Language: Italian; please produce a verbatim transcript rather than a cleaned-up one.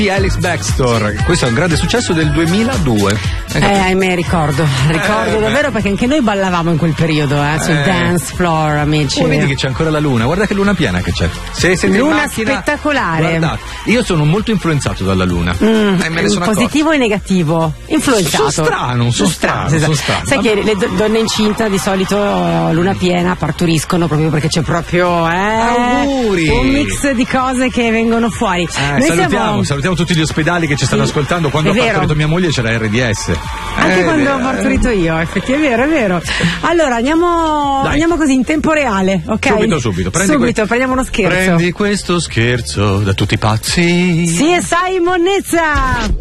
Alex Baxter, questo è un grande successo del duemiladue. Eh, ahimè, ricordo, ricordo Eh, davvero, perché anche noi ballavamo in quel periodo, eh, sul Eh. dance floor, amici. Oh, vedi che c'è ancora la luna, guarda che luna piena che c'è. Se siete in Luna macchina, spettacolare. guardate, io sono molto influenzato dalla luna. Mm, eh, me ne sono positivo accorto. e negativo, influenzato. Sono strano, sono strano, esatto. sono strano. Sai che le do- donne incinta di solito eh, luna piena partoriscono proprio perché c'è proprio eh, Auguri. un mix di cose che vengono fuori. Eh, Noi salutiamo, siamo- salutiamo tutti gli ospedali che ci stanno Sì, ascoltando. Quando è ho vero. partorito mia moglie c'era R D S. Anche Eh, quando ho eh, partorito io, effettivamente, è vero, è vero. Allora andiamo, Dai. andiamo così in tempo reale, ok? Subito, subito. Prendi subito, que- prendiamo uno scherzo. Prendi questo scherzo da tutti i pazzi. Sì, e sai, monnezza!